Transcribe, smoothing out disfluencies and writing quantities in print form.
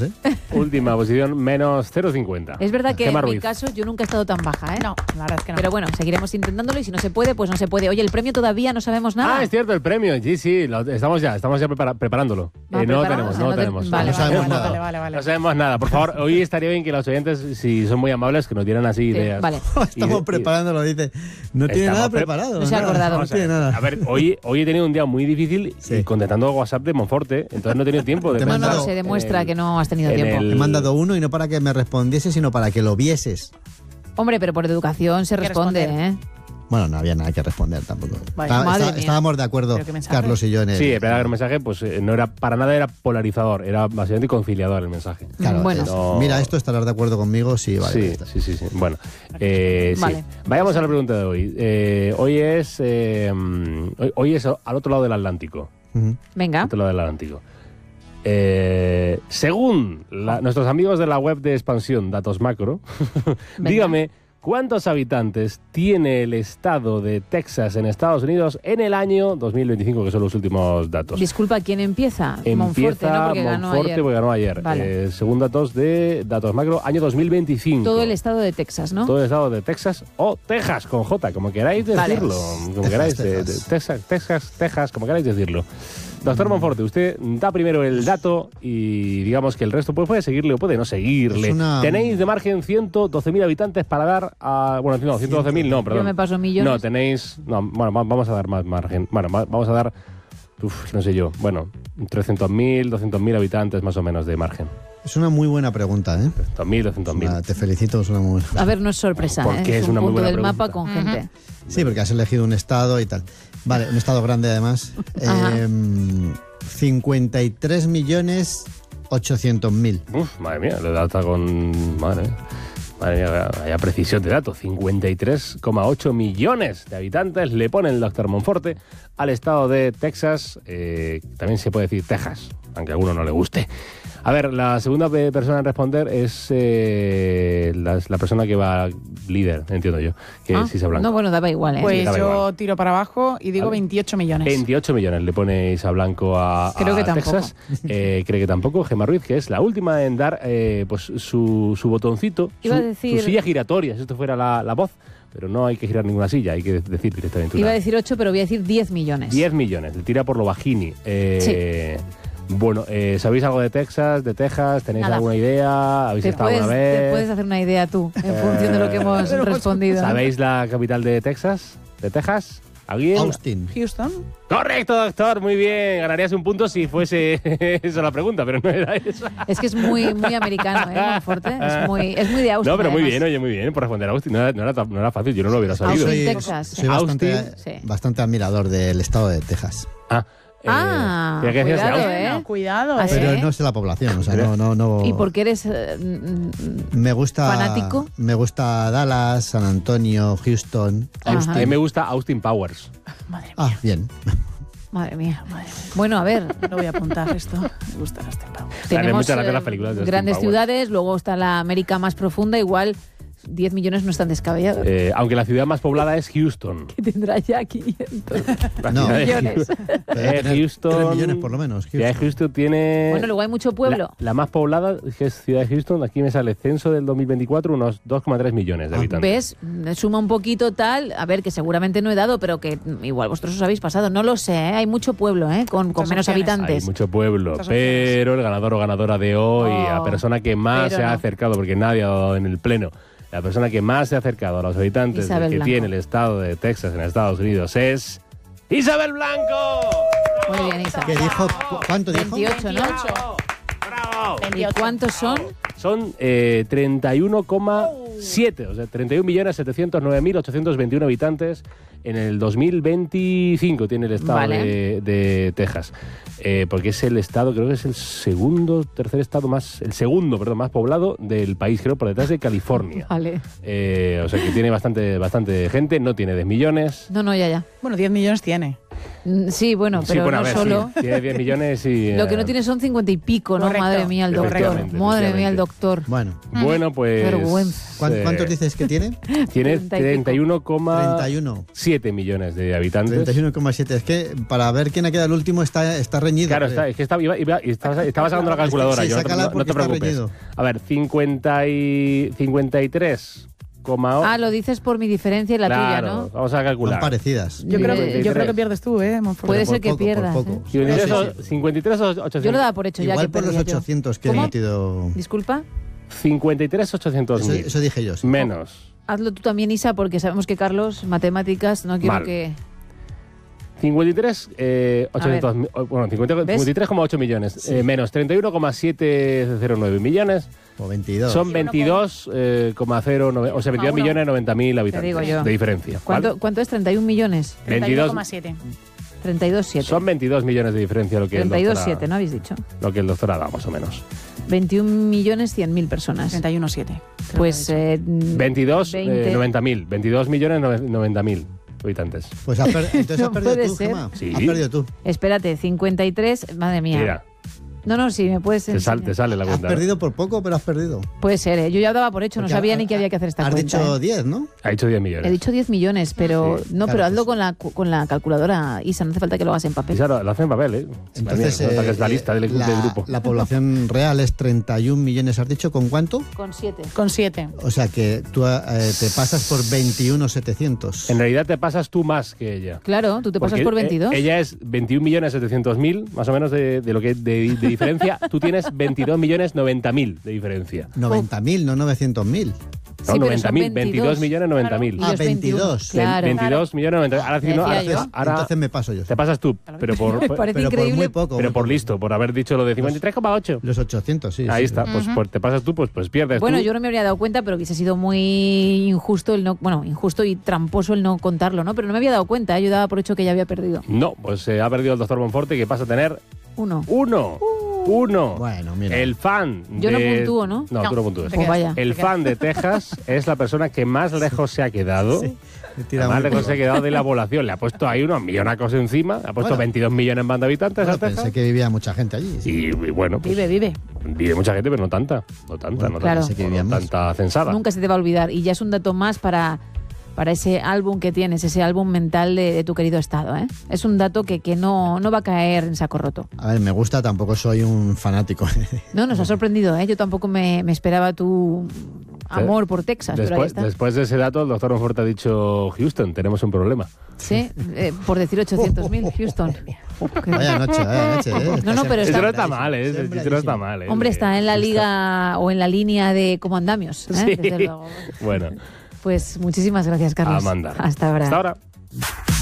¿eh? Última posición, menos 0,50. Es verdad que Gemma en mi Ruiz. caso yo nunca he estado tan baja, ¿eh? No, la verdad es que no. Pero bueno, seguiremos intentándolo y si no se puede, pues no se puede. Oye, el premio todavía no sabemos nada. Ah, es cierto, el premio. Sí, estamos ya preparándolo. No ¿preparado? tenemos. Vale, No sabemos nada. Vale. No sabemos nada. Por favor, hoy estaría bien que los oyentes, si son muy amables, que nos dieran así ideas. Vale. Estamos preparándolo, dice. No tiene Estamos nada preparado. No se ha nada, acordado. No tiene nada. A ver, hoy he tenido un día muy difícil Sí. y contestando WhatsApp de Monforte, entonces no he tenido tiempo de Te he No, pensar mandado- se demuestra en que no has tenido en tiempo. el- He mandado uno y no para que me respondiese, sino para que lo vieses. Hombre, pero por educación se Hay que responde, responder. ¿eh? Bueno, no había nada que responder tampoco. Vaya, madre mía. Estábamos de acuerdo, Pero qué mensaje. Carlos y yo, en el... Sí, pero el mensaje pues no era para nada, era polarizador, era básicamente conciliador el mensaje. Claro, Bueno. No. mira, esto estarás de acuerdo conmigo, sí, vale. Sí. Bueno, Vale. sí. Vayamos a la pregunta de hoy. Hoy es al otro lado del Atlántico. Ujú. Venga. Al otro lado del Atlántico. Según nuestros amigos de la web de expansión Datos Macro, Venga. dígame, ¿cuántos habitantes tiene el estado de Texas en Estados Unidos en el año 2025, que son los últimos datos? Disculpa, ¿quién empieza? Monforte, ¿no? Porque ganó Monforte, ayer. porque ganó ayer. Vale. Según datos de Datos Macro, año 2025. Todo el estado de Texas, ¿no? Todo el estado de Texas o Texas, con J, como queráis Vale. decirlo. Como queráis, Texas, como queráis decirlo. Doctor Monforte, usted da primero el dato y digamos que el resto puede seguirle o puede no seguirle. Es una- Tenéis de margen 112.000 habitantes para dar a... Bueno, no, 112.000 no, perdón. Yo me paso millones. No, tenéis... No, bueno, vamos a dar más margen. Bueno, vamos a dar... no sé yo. Bueno, 300.000, 200.000 habitantes más o menos de margen. Es una muy buena pregunta, ¿eh? 200.000, 200.000. Te felicito, es una muy buena. A ver, no es sorpresa, ¿Por ¿eh? qué es un una muy punto buena del pregunta? mapa con gente. Sí, porque has elegido un estado y tal. Vale, un estado grande además. Ajá. 53.800.000. Uf, madre mía, le da hasta con... Madre mía, vaya precisión de datos. 53,8 millones de habitantes le pone el doctor Monforte al estado de Texas. También se puede decir Texas, aunque a alguno no le guste. A ver, la segunda persona en responder es la persona que va líder, entiendo yo, que es Isa Blanco. No, bueno, daba igual, ¿eh? Pues daba yo igual. tiro para abajo y digo Vale. 28 millones. 28 millones le pone Isa Blanco a Creo que tampoco. Texas. Cree que tampoco. Gemma Ruiz, que es la última en dar pues su botoncito, Iba a su decir- silla giratoria, si esto fuera la voz. Pero no hay que girar ninguna silla, hay que decir directamente Iba a una. decir 8, pero voy a decir 10 millones. 10 millones, le tira por lo bajini. Bueno, ¿sabéis algo de Texas, de Texas? ¿Tenéis Nada. alguna idea? ¿Habéis Te estado puedes, alguna te vez? puedes hacer una idea tú, en función de lo que hemos respondido. ¿no? ¿Sabéis la capital de Texas? ¿De Texas? ¿Alguien? Austin. Houston. Correcto, doctor, muy bien. Ganarías un punto si fuese esa la pregunta, pero no era esa. Es que es muy americano, ¿eh? Monforte. Es muy de Austin. No, pero muy además. bien, oye, muy bien por responder a Austin. No era fácil, yo no lo hubiera sabido. Austin, Soy, Texas. soy bastante, Austin, sí. bastante admirador del estado de Texas. Tenía que decirse cuidado, Austin. ¿eh? No, cuidado, ¿Ah, sí? Pero no sé la población, o sea, no... ¿Y por qué eres Me gusta... fanático? Me gusta Dallas, San Antonio, Houston. Ajá. A mí me gusta Austin Powers. Madre mía, Ah, bien. Madre mía. Bueno, a ver, lo voy a apuntar esto. Me gusta este pavo. tenemos muchas gracias las películas de Austin grandes Powers. ciudades, luego está la América más profunda, igual 10 millones no están descabellados. Aunque la ciudad más poblada es Houston. Que tendrá ya 500 La No. ciudad de millones. Debe tener Houston. 3 millones por lo menos. La ciudad de Houston tiene... Bueno, luego hay mucho pueblo. La más poblada, que es Ciudad de Houston, aquí me sale censo del 2024, unos 2,3 millones de habitantes. ¿Ves? Suma un poquito tal, a ver, que seguramente no he dado, pero que igual vosotros os habéis pasado. No lo sé, ¿eh? Hay mucho pueblo, ¿eh? Con Muchas menos opciones. Hay habitantes. mucho pueblo, Muchas opciones. pero el ganador o ganadora de hoy, Oh, la persona que más pero se ha no. acercado, porque nadie ha dado en el pleno, la persona que más se ha acercado a los habitantes Isabel que Blanco. tiene el estado de Texas en Estados Unidos es... ¡Isabel Blanco! Muy bien, Isa. ¿Qué dijo? ¿Cuánto dijo? 28, ¿no? ¡Bravo! ¿Y 28. cuántos son? Son 31,7, o sea, 31.709.821 habitantes en el 2025 tiene el estado Vale. de Texas. Porque es el estado, creo que es el segundo más poblado del país, creo, por detrás de California. Vale. O sea que tiene bastante gente, no tiene 10 millones. No, ya. Bueno, 10 millones tiene. Sí, bueno, Sí, pero bueno, a no ver, solo. sí, tiene 10 millones y... Lo que no tiene son 50 y pico, ¿no? Correcto. Madre mía, el doctor. Efectivamente, Madre mía, el efectivamente. doctor. Bueno, Bueno, pues... Vergüenza. ¿cuántos dices que tiene? Tiene 31. 31,7 millones de habitantes. 31,7. Es que para ver quién ha quedado el último está reñido. Claro, es que estaba sacando la calculadora. Sí, yo, sácala no porque te está preocupes. reñido. A ver, 53,8... Ah, lo dices por mi diferencia y la tuya, ¿no? Vamos a calcular. Son parecidas. Yo creo, Yo yo creo que pierdes tú, Monforte. Puede Por ser que poco, por pierdas. poco. ¿eh? 53,800. Yo lo daba por hecho ya Igual que por los perdía yo. 800 que he ¿Cómo? metido. Disculpa. 53,800.000. Eso dije yo. Sí. Menos. Hazlo tú también, Isa, porque sabemos que Carlos, matemáticas, no quiero Mal. que... 53,800. Bueno, 53,8 millones. Menos 31,709 millones. O 22. Son 22,09. O sea, 22 millones 90.000 habitantes digo yo. de diferencia. ¿vale? ¿Cuánto es? 31 millones. 32,7. 32,7. Son 22 millones de diferencia lo que el doctor 32,7, ¿no habéis dicho? Lo que el doctor ha dado, más o menos. 21 millones 100.000 personas. 31,7. Pues 22, 20. 90.000. 22 millones 90.000 habitantes. Pues entonces No has perdido puede tú, ser. Gemma. Sí. Has perdido tú. Espérate, 53, madre mía. Mira, No, sí, me puedes te enseñar. sale la Has cuenta. perdido por poco, pero has perdido. Puede ser, ¿eh? Yo ya daba por hecho, no Porque sabía ni que había que hacer esta Has cuenta. dicho ¿eh? 10, ¿no? Ha dicho 10 millones. He dicho 10 millones, pero Sí, no, claro, pero hazlo pues- con la calculadora, Isa, no hace falta que lo hagas en papel. Y lo hace en papel, ¿eh? Entonces, Madre mía, nota que es la lista del grupo. la población real es 31 millones, ¿has dicho? ¿Con cuánto? Con 7. Con 7. O sea que tú te pasas por 21,700. En realidad te pasas tú más que ella. Claro, tú te pasas Porque por 22. Ella es 21.700.000, más o menos de lo que de diferencia. Tú tienes 22.090.000 de diferencia. 90.000, no 900.000. No, Sí, pero son 90.000, 22.090.000. Y Ah, los 22. Claro. 22.090.000. Ahora, sí, no, Decía yo. Entonces me paso yo. te pasas tú, pero por, Me parece Pero por increíble. muy poco. pero muy por poco. listo, por haber dicho lo de 53,8. Los 800, sí. Ahí sí. está, pues te pasas tú, pues pierdes Bueno, tú. yo no me habría dado cuenta, pero quizá ha sido muy injusto el no, bueno, injusto y tramposo el no contarlo, ¿no? Pero no me había dado cuenta, yo daba por hecho que ya había perdido. No, pues ha perdido el doctor Monforte, que pasa a tener 1. uno. Bueno, mira. El fan Yo no de... puntúo, ¿no? No, tú no puntúes. te Pues quedas. vaya. El fan de Texas es la persona que más lejos se ha quedado. Me tira Más muy lejos poco. se ha quedado de la población. Le ha puesto ahí unos millonacos encima. Ha puesto Bueno. 22 millones más de habitantes Bueno, a Texas. pensé que vivía mucha gente allí. sí. Y bueno, pues Vive. vive mucha gente, pero no tanta. No tanta, Bueno, no claro. tanta, Pensé que no vivía más. tanta censada. Nunca se te va a olvidar. Y ya es un dato más para ese álbum que tienes, ese álbum mental de tu querido estado, ¿eh? Es un dato que no va a caer en saco roto. A ver, me gusta, tampoco soy un fanático. No, nos ha sorprendido, ¿eh? Yo tampoco me esperaba tu amor por Texas, pero ahí está. Después de ese dato, el doctor Monforte ha dicho: Houston, tenemos un problema. Sí, por decir 800.000, Houston. Vaya noche, No, no, pero Eso está- no está mal, ¿eh? Ese chiste no está mal, ¿eh? Hombre, está en la liga o en la línea de cómo andamios, ¿eh? Sí. Desde luego. Bueno, Pues muchísimas gracias, Carlos. Amanda. Hasta ahora. Hasta ahora.